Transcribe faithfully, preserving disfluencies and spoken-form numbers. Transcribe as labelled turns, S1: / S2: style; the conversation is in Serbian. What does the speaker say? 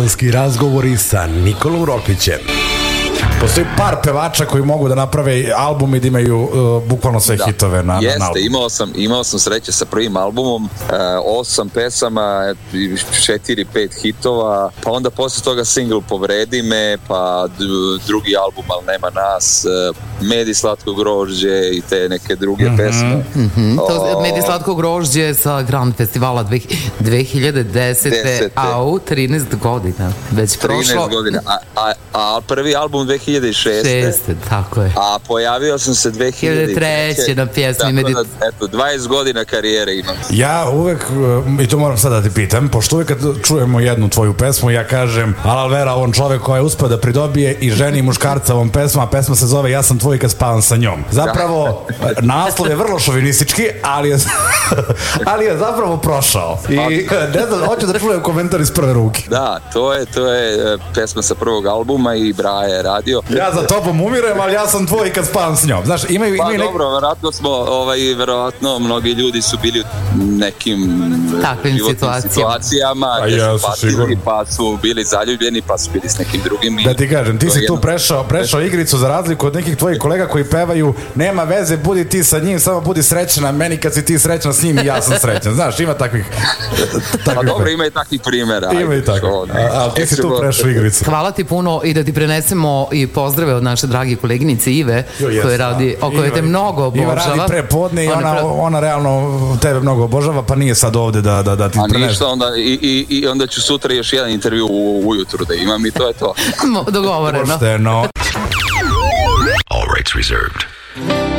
S1: Balkanski razgovori sa Nikolom Rokvićem. Postoji par pevača koji mogu da naprave album i da imaju uh, bukvalno sve da. hitove na,
S2: Jeste,
S1: na albumu.
S2: imao sam, imao sam sreće sa prvim albumom, uh, osam pesama, četiri, pet hitova, pa onda posle toga single Povredi me, pa d- drugi album Al nema nas, uh, Med i slatko grožđe i te neke druge mm-hmm. pesme.
S3: Mm-hmm. To o... Med i slatko grožđe sa Grand Festivala dve hiljade desete. Au, trinaest godina. Već prošlo.
S2: trinaest godina. A, a, a prvi album dve hiljade šeste.
S3: Šeste, tako je.
S2: A pojavio sam se dve hiljade treće
S3: na pjesmi Medit...
S2: da, eto, dvadeset godina karijere imam.
S1: Ja uvek, i to moram sad da ti pitam, pošto uvek kad čujemo jednu tvoju pesmu, ja kažem, Al Vera, on čovek koji je uspio da pridobije i ženi i muškarca ovom pesmu, a pesma se zove Ja sam tvoj kad spavam sa njom. Zapravo, naslov je vrlo šovinistički, ali je, ali je zapravo prošao. I ne znam, hoću da čujem komentar iz prve ruke.
S2: Da, to je, to je pesma sa prvog albuma i Braja je radio.
S1: Ja za tobom umirem, ali ja sam tvoj kad spavam s njom. Znaš, imaju, imaju
S2: pa
S1: nek...
S2: dobro, verovatno smo, ovaj, verovatno mnogi ljudi su bili u nekim
S3: takvim situacijama,
S2: situacijama gdje su patili, pa su bili zaljubljeni, pa su bili s nekim drugim.
S1: Da ti kažem, ti si jedno... tu prešao, prešao igricu za razliku od nekih tvojih kolega koji pevaju nema veze, budi ti sa njim, samo budi srećna, meni kad si ti srećna s njim i ja sam srećan. Znaš, ima takvih...
S2: takvih pa dobro, ima i takvih primjera.
S1: Ima i takvih. Ali ti si tu prešao igricu.
S3: Hvala ti puno i da ti prenesemo i pozdrave od naše dragi koleginice Ive, koja radi, o kojoj te mnogo obožava.
S1: Iva radi pre podne i ona, ona, ona realno tebe mnogo obožava, pa nije sad ovde da, da, da ti prenese. A
S2: ništa, onda, i, i, i onda ću sutra još jedan intervju u, ujutru da imam i to je to.
S3: Dogovoreno.
S1: Pošteno.
S4: All rights reserved.